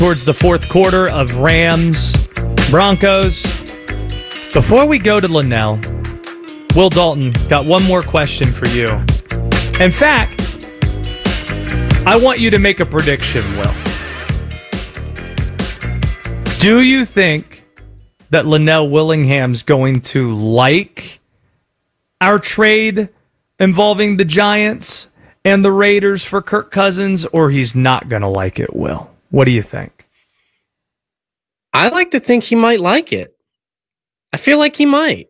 towards the fourth quarter of Rams Broncos. Before we go to Linnell, Will Dalton got one more question for you. In fact, I want you to make a prediction, Will. Do you think that Linnell Willingham's going to like our trade involving the Giants and the Raiders for Kirk Cousins, or he's not going to like it, Will? What do you think? I like to think he might like it. I feel like he might.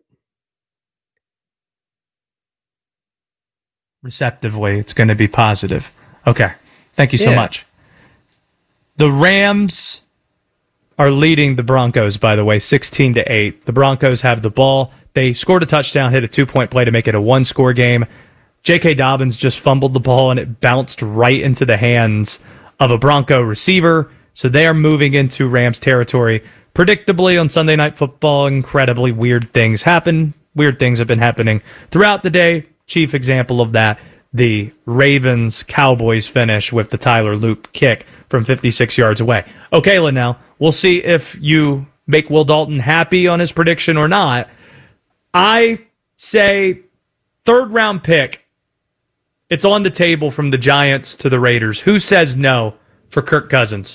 Receptively, it's going to be positive. Okay. Thank you so much. The Rams are leading the Broncos, by the way, 16-8. The Broncos have the ball. They scored a touchdown, hit a 2-point play to make it a one-score game. J.K. Dobbins just fumbled the ball, and it bounced right into the hands of a Bronco receiver. So they are moving into Rams territory. Predictably, on Sunday Night Football, incredibly weird things happen. Weird things have been happening throughout the day. Chief example of that, the Ravens-Cowboys finish with the Tyler Loop kick from 56 yards away. Okay, Linnell, we'll see if you make Will Dalton happy on his prediction or not. I say third-round pick. It's on the table from the Giants to the Raiders. Who says no for Kirk Cousins?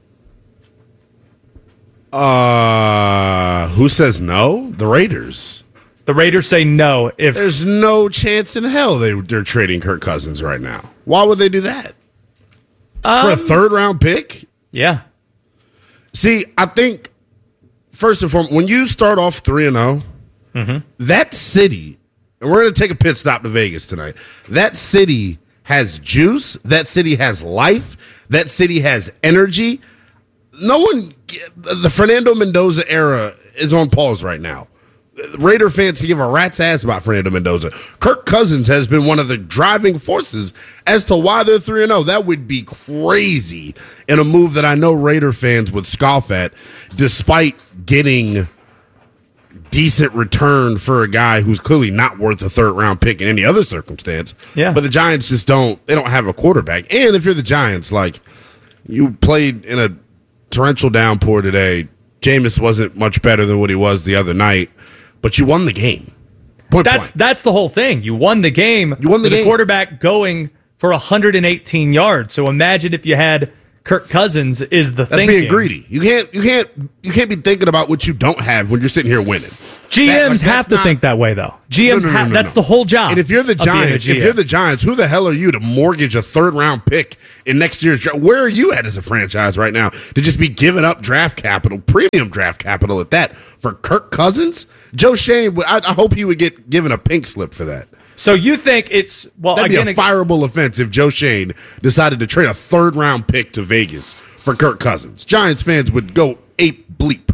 Who says no? The Raiders. The Raiders say no. If there's no chance in hell they're trading Kirk Cousins right now. Why would they do that? For a third-round pick? Yeah. See, I think, first and foremost, when you start off 3-0, that city, and we're going to take a pit stop to Vegas tonight, that city has juice, that city has life, that city has energy. No one, the Fernando Mendoza era is on pause right now. Raider fans can give a rat's ass about Fernando Mendoza. Kirk Cousins has been one of the driving forces as to why they're 3-0. That would be crazy in a move that I know Raider fans would scoff at, despite getting decent return for a guy who's clearly not worth a third-round pick in any other circumstance. Yeah. But the Giants just don't have a quarterback. And if you're the Giants, like, you played in a torrential downpour today. Jameis wasn't much better than what he was the other night. But you won the game. That's the whole thing. You won the game. You won the game. Quarterback going for 118 yards. So imagine if you had Kirk Cousins is the thing. That's being greedy. You can't be thinking about what you don't have when you're sitting here winning. GMs have to think that way, though. GMs that's the whole job. And if you're the Giants, who the hell are you to mortgage a third-round pick in next year's draft? Where are you at as a franchise right now to just be giving up draft capital, premium draft capital at that, for Kirk Cousins? Joe Shane, I hope he would get given a pink slip for that. So you think it's that'd be a fireable offense if Joe Shane decided to trade a third-round pick to Vegas for Kirk Cousins. Giants fans would go ape bleep.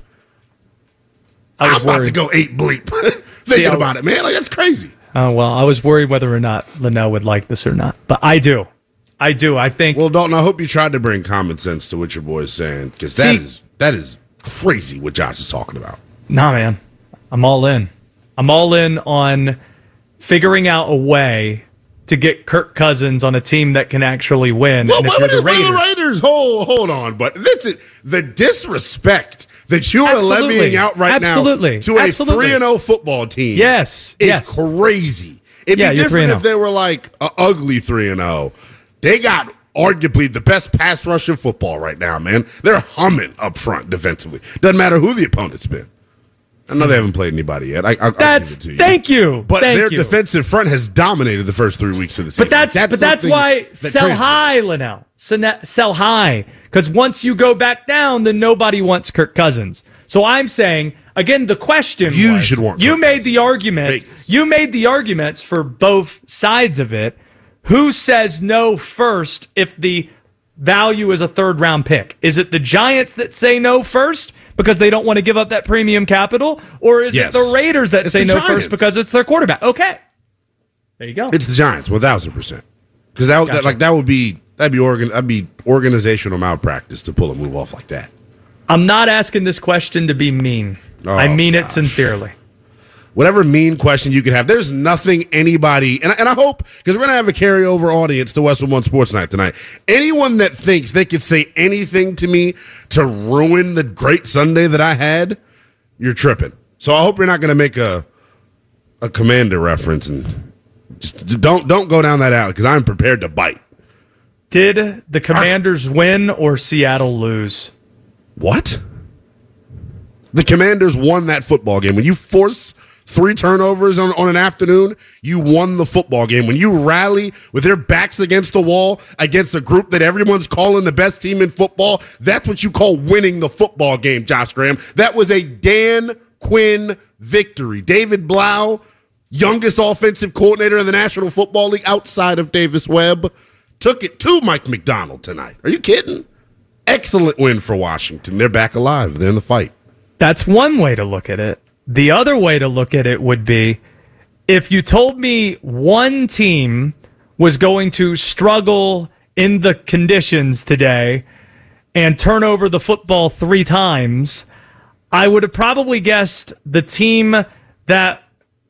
I'm about to go ape bleep. Thinking about it, man. Like, that's crazy. Oh, well, I was worried whether or not Linnell would like this or not. But I do. I think. Well, Dalton, I hope you tried to bring common sense to what your boy's saying, because that is crazy what Josh is talking about. Nah, man. I'm all in. I'm all in on figuring out a way to get Kirk Cousins on a team that can actually win. Well, what are the Raiders? Hold on, but the disrespect that you are levying out right now to a 3-0 football team is crazy. It'd be different if they were like an ugly 3-0. They got arguably the best pass rush in football right now, man. They're humming up front defensively. Doesn't matter who the opponent's been. I know they haven't played anybody yet. I'll give it to you. Thank you. But their defensive front has dominated the first 3 weeks of the season. But that's why sell high, Linnell. Sell high. Because once you go back down, then nobody wants Kirk Cousins. So I'm saying, again, the question you made the arguments. You made the arguments for both sides of it. Who says no first if the value is a third-round pick? Is it the Giants that say no first because they don't want to give up that premium capital? Or is it the Raiders that say no first because it's their quarterback? Okay. There you go. It's the Giants, 1,000%. Because that'd be organizational malpractice to pull a move off like that. I'm not asking this question to be mean. I mean it sincerely. whatever mean question you could have. There's nothing anybody, and I hope, because we're going to have a carryover audience to Westwood One Sports Night tonight. Anyone that thinks they could say anything to me to ruin the great Sunday that I had, you're tripping. So I hope you're not going to make a Commander reference, and just don't go down that alley, because I'm prepared to bite. Did the Commanders win or Seattle lose? What? The Commanders won that football game. When you force 3 turnovers on an afternoon, you won the football game. When you rally with their backs against the wall against a group that everyone's calling the best team in football, that's what you call winning the football game, Josh Graham. That was a Dan Quinn victory. David Blau, youngest offensive coordinator in the National Football League outside of Davis Webb, took it to Mike McDonald tonight. Are you kidding? Excellent win for Washington. They're back alive. They're in the fight. That's one way to look at it. The other way to look at it would be if you told me one team was going to struggle in the conditions today and turn over the football 3 times, I would have probably guessed the team that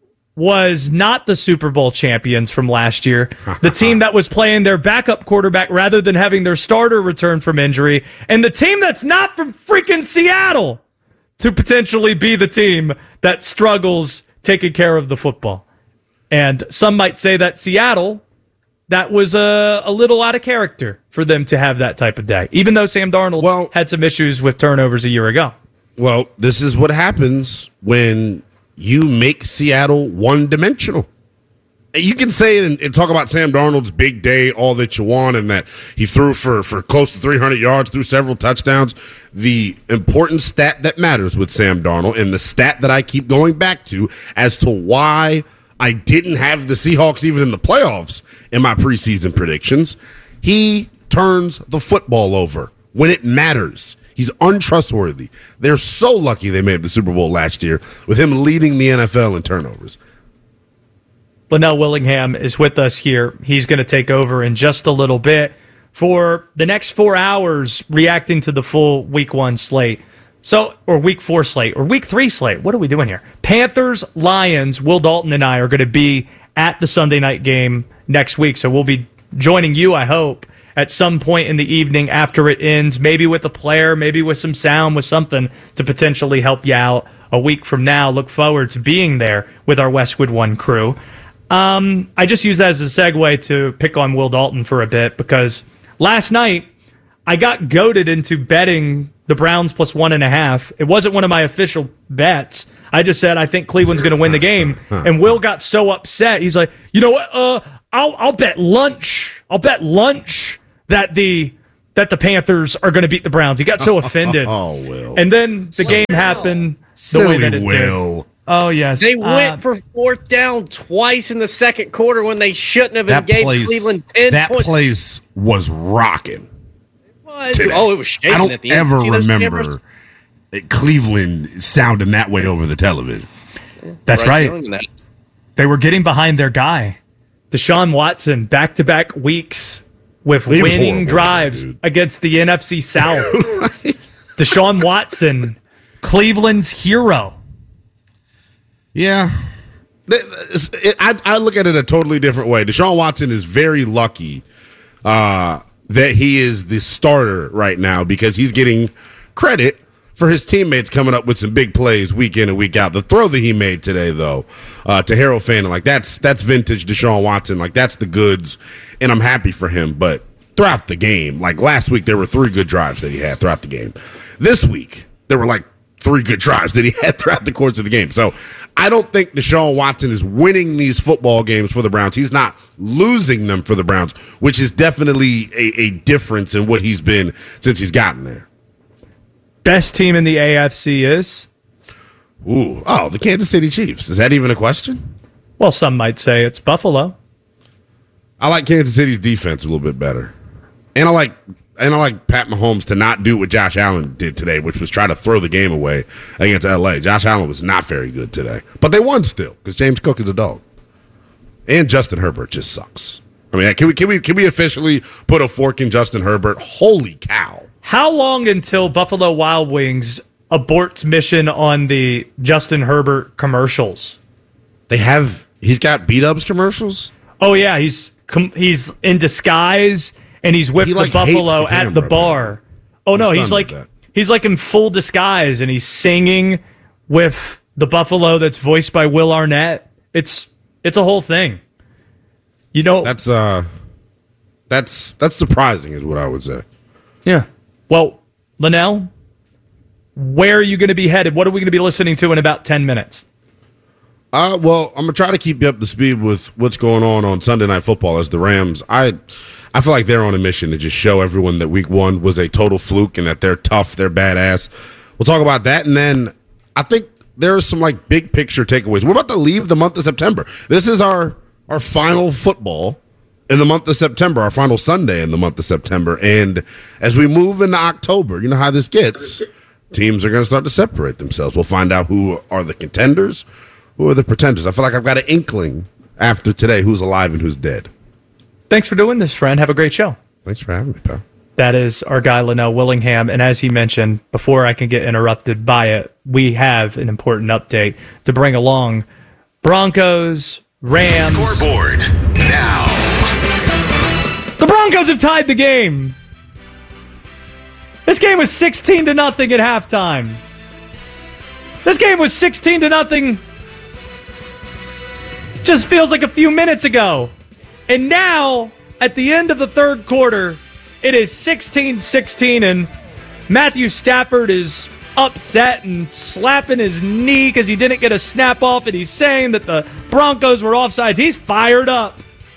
was not the Super Bowl champions from last year, the team that was playing their backup quarterback rather than having their starter return from injury, and the team that's not from freaking Seattle to potentially be the team that struggles taking care of the football. And some might say that Seattle, that was a little out of character for them to have that type of day, even though Sam Darnold had some issues with turnovers a year ago. Well, this is what happens when you make Seattle one-dimensional. You can say and talk about Sam Darnold's big day all that you want, and that he threw for close to 300 yards, threw several touchdowns. The important stat that matters with Sam Darnold, and the stat that I keep going back to as to why I didn't have the Seahawks even in the playoffs in my preseason predictions, he turns the football over when it matters. He's untrustworthy. They're so lucky they made the Super Bowl last year with him leading the NFL in turnovers. Linnell Willingham is with us here. He's going to take over in just a little bit for the next 4 hours, reacting to the full Week 1 slate. Or Week 4 slate, or Week 3 slate. What are we doing here? Panthers, Lions, Will Dalton and I are going to be at the Sunday night game next week. So we'll be joining you, I hope, at some point in the evening after it ends, maybe with a player, maybe with some sound, with something to potentially help you out a week from now. Look forward to being there with our Westwood One crew. I just use that as a segue to pick on Will Dalton for a bit, because last night I got goaded into betting the Browns plus 1.5. It wasn't one of my official bets. I just said I think Cleveland's going to win the game, and Will got so upset. He's like, you know what? I'll bet lunch. I'll bet lunch that the Panthers are going to beat the Browns. He got so offended. Oh, Will. And then the game happened the way that it did. Oh, yes. They went for 4th down twice in the second quarter when they shouldn't have, and gave Cleveland 10 that points. That place was rocking. It was shaking at the end. I don't ever remember Cleveland sounding that way over the television. That's right. They were getting behind their guy. Deshaun Watson, back-to-back weeks with winning drives against the NFC South. Deshaun Watson, Cleveland's hero. Yeah. I look at it a totally different way. Deshaun Watson is very lucky that he is the starter right now, because he's getting credit for his teammates coming up with some big plays week in and week out. The throw that he made today, though, to Harold Fanning, like that's vintage Deshaun Watson. Like, that's the goods, and I'm happy for him. But throughout the game, like last week, there were 3 good drives that he had throughout the game. This week, there were like 3 good drives that he had throughout the course of the game. So I don't think Deshaun Watson is winning these football games for the Browns. He's not losing them for the Browns, which is definitely a difference in what he's been since he's gotten there. Best team in the AFC is? The Kansas City Chiefs. Is that even a question? Well, some might say it's Buffalo. I like Kansas City's defense a little bit better. And I like Pat Mahomes to not do what Josh Allen did today, which was try to throw the game away against LA. Josh Allen was not very good today. But they won still, because James Cook is a dog. And Justin Herbert just sucks. I mean, can we officially put a fork in Justin Herbert? Holy cow. How long until Buffalo Wild Wings aborts mission on the Justin Herbert commercials? he's got B-Dubs commercials. Oh yeah, he's in disguise and he's with the buffalo at the bar. Man. Oh no, he's like in full disguise and he's singing with the buffalo that's voiced by Will Arnett. It's a whole thing. You know, that's surprising, is what I would say. Yeah. Well, Linnell, where are you going to be headed? What are we going to be listening to in about 10 minutes? Well, I'm gonna try to keep you up to speed with what's going on Sunday Night Football as the Rams. I feel like they're on a mission to just show everyone that Week 1 was a total fluke and that they're tough, they're badass. We'll talk about that, and then I think there are some like big picture takeaways. We're about to leave the month of September. This is our final football in the month of September, our final Sunday in the month of September, and as we move into October, you know how this gets. Teams are going to start to separate themselves. We'll find out who are the contenders. Who are the pretenders? I feel like I've got an inkling after today who's alive and who's dead. Thanks for doing this, friend. Have a great show. Thanks for having me, pal. That is our guy, Linnell Willingham. And as he mentioned, before I can get interrupted by it, we have an important update to bring along. Broncos, Rams. Scoreboard now. The Broncos have tied the game. This game was 16-0 at halftime. This game was 16-0. Just feels like a few minutes ago. And now, at the end of the third quarter, it is 16-16, and Matthew Stafford is upset and slapping his knee because he didn't get a snap off, and he's saying that the Broncos were offsides. He's fired up.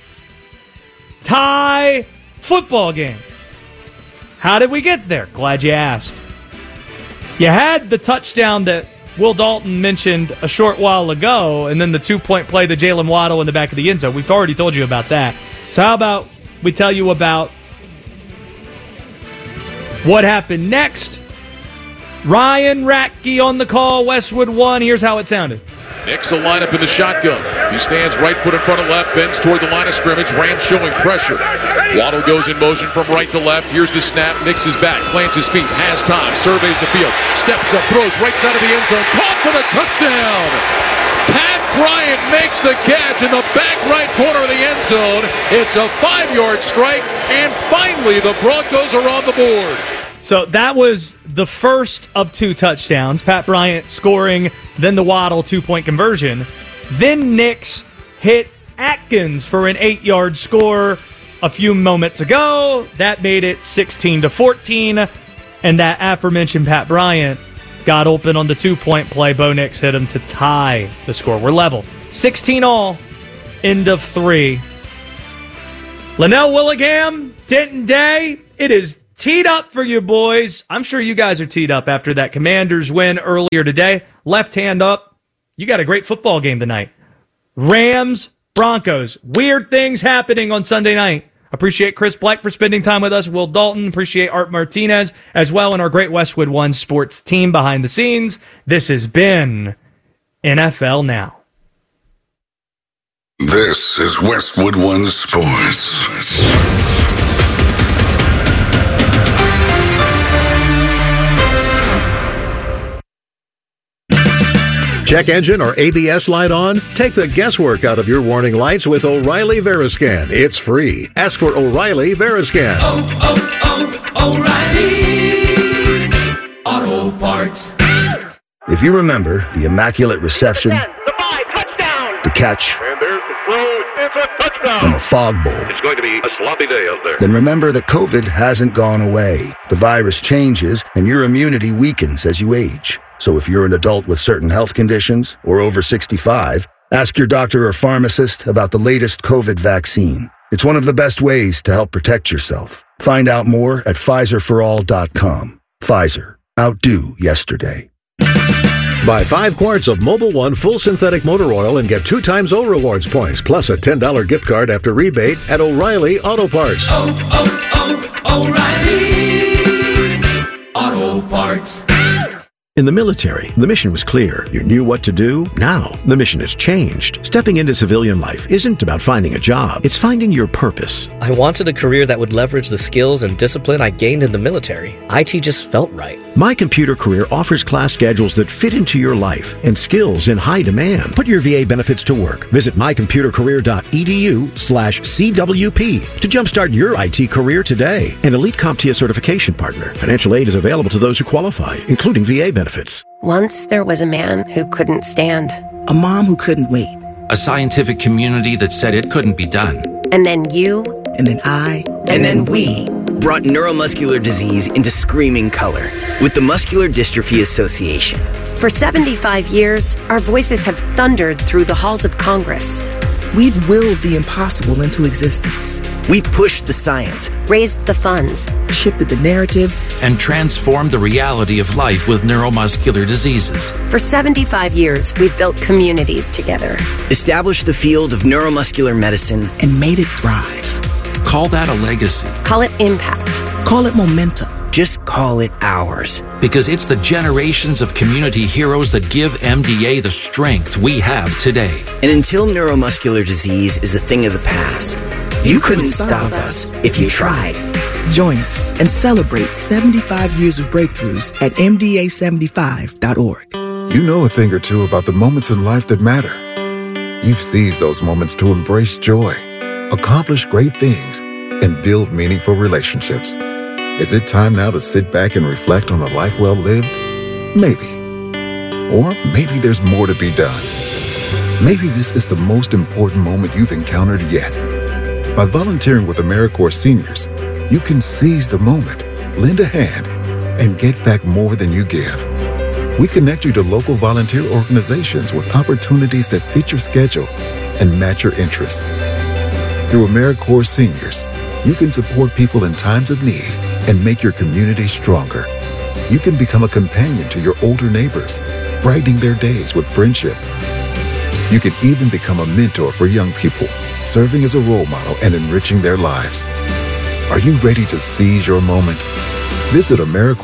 Tie football game. How did we get there? Glad you asked. You had the touchdown that Will Dalton mentioned a short while ago, and then the 2-point play to Jalen Waddle in the back of the end zone. We've already told you about that. So how about we tell you about what happened next? Ryan Ratke on the call, Westwood 1. Here's how it sounded. Nix will line up in the shotgun. He stands right foot in front of left, bends toward the line of scrimmage. Rams showing pressure. Waddle goes in motion from right to left. Here's the snap. Nix is back, plants his feet, has time, surveys the field, steps up, throws right side of the end zone. Caught for the touchdown. Pat Bryant makes the catch in the back right corner of the end zone. It's a 5-yard strike, and finally the Broncos are on the board. So that was the first of 2 touchdowns. Pat Bryant scoring, then the Waddle 2-point conversion. Then Nix hit Atkins for an 8-yard score a few moments ago. That made it 16-14. And that aforementioned Pat Bryant got open on the 2-point play. Bo Nix hit him to tie the score. We're level. 16-all, end of 3. Linnell Willingham, Denton Day, it is teed up for you boys. I'm sure you guys are teed up after that Commanders win earlier today. Left hand up. You got a great football game tonight. Rams, Broncos. Weird things happening on Sunday night. Appreciate Chris Black for spending time with us. Will Dalton. Appreciate Art Martinez as well, and our great Westwood One sports team behind the scenes. This has been NFL Now. This is Westwood One Sports. Check engine or ABS light on? Take the guesswork out of your warning lights with O'Reilly Veriscan. It's free. Ask for O'Reilly Veriscan. O'Reilly Auto Parts. If you remember the immaculate reception, the catch, and there's the throw. It's a touchdown. and the fog bowl, It's going to be a sloppy day out there. then remember that COVID hasn't gone away. The virus changes and your immunity weakens as you age. So if you're an adult with certain health conditions or over 65, ask your doctor or pharmacist about the latest COVID vaccine. It's one of the best ways to help protect yourself. Find out more at PfizerForAll.com. Pfizer. Outdo yesterday. Buy 5 quarts of Mobil 1 full synthetic motor oil and get 2 times O Rewards points, plus a $10 gift card after rebate at O'Reilly Auto Parts. O'Reilly Auto Parts. In the military, the mission was clear. You knew what to do. Now, the mission has changed. Stepping into civilian life isn't about finding a job. It's finding your purpose. I wanted a career that would leverage the skills and discipline I gained in the military. IT just felt right. My Computer Career offers class schedules that fit into your life and skills in high demand. Put your VA benefits to work. Visit mycomputercareer.edu/CWP to jumpstart your IT career today. An elite CompTIA certification partner. Financial aid is available to those who qualify, including VA benefits. Once there was a man who couldn't stand. A mom who couldn't wait. A scientific community that said it couldn't be done. And then you. And then I. And then we brought neuromuscular disease into screaming color with the Muscular Dystrophy Association. For 75 years, our voices have thundered through the halls of Congress. We've willed the impossible into existence. We pushed the science, raised the funds, shifted the narrative, and transformed the reality of life with neuromuscular diseases. For 75 years, we've built communities together, established the field of neuromuscular medicine, and made it thrive. Call that a legacy. Call it impact. Call it momentum. Just call it ours. Because it's the generations of community heroes that give MDA the strength we have today. And until neuromuscular disease is a thing of the past, you couldn't stop us if you tried. Join us and celebrate 75 years of breakthroughs at MDA75.org. You know a thing or two about the moments in life that matter. You've seized those moments to embrace joy, accomplish great things, and build meaningful relationships. Is it time now to sit back and reflect on a life well lived? Maybe. Or maybe there's more to be done. Maybe this is the most important moment you've encountered yet. By volunteering with AmeriCorps Seniors, you can seize the moment, lend a hand, and get back more than you give. We connect you to local volunteer organizations with opportunities that fit your schedule and match your interests. Through AmeriCorps Seniors, you can support people in times of need and make your community stronger. You can become a companion to your older neighbors, brightening their days with friendship. You can even become a mentor for young people, serving as a role model and enriching their lives. Are you ready to seize your moment? Visit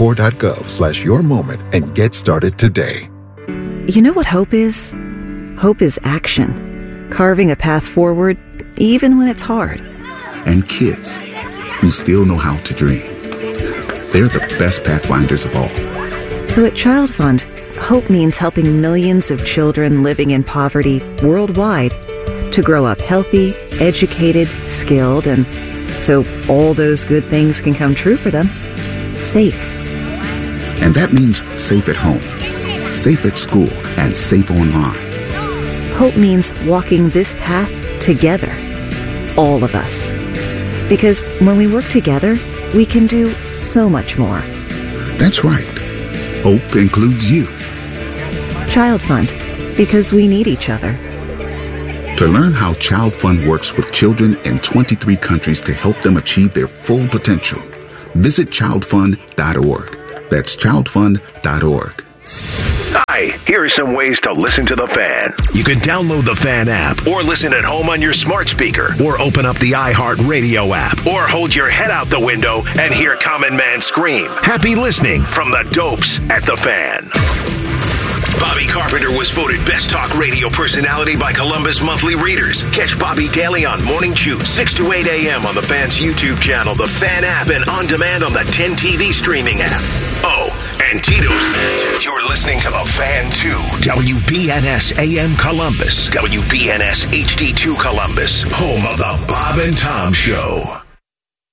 AmeriCorps.gov/yourmoment and get started today. You know what hope is? Hope is action. Carving a path forward, even when it's hard. And kids who still know how to dream. They're the best pathfinders of all. So at Child Fund, hope means helping millions of children living in poverty worldwide to grow up healthy, educated, skilled, and so all those good things can come true for them. Safe. And that means safe at home, safe at school, and safe online. Hope means walking this path together. All of us. Because when we work together, we can do so much more. That's right. Hope includes you. Child Fund, because we need each other. To learn how Child Fund works with children in 23 countries to help them achieve their full potential, visit childfund.org. That's childfund.org. Hi, here are some ways to listen to The Fan. You can download the Fan app, or listen at home on your smart speaker, or open up the iHeartRadio app, or hold your head out the window and hear Common Man scream. Happy listening from the Dopes at The Fan. Bobby Carpenter was voted Best Talk Radio Personality by Columbus Monthly Readers. Catch Bobby daily on Morning Chew, 6 to 8 a.m. on the Fan's YouTube channel, the Fan app, and on demand on the 10 TV streaming app. Oh, and Tito's there. You're listening to the Fan 2, WBNS AM Columbus, WBNS HD2 Columbus, home of the Bob and Tom Show.